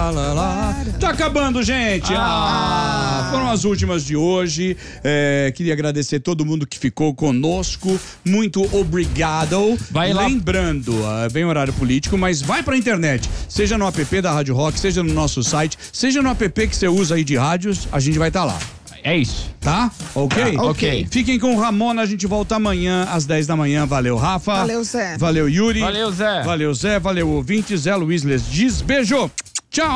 Tá acabando, gente. Foram as últimas de hoje. Queria agradecer todo mundo que ficou conosco. Muito obrigado. Vai lá. Lembrando, vem horário político, mas vai pra internet. Seja no app da Rádio Rock, seja no nosso site, seja no app que você usa aí de rádios, a gente vai estar lá. É isso. Tá? Ok? Ok. Fiquem com o Ramona, a gente volta amanhã às 10 da manhã. Valeu, Rafa. Valeu, Zé. Valeu, Yuri. Valeu, Zé. Valeu, Zé. Valeu, ouvinte. Zé Luiz les diz beijo.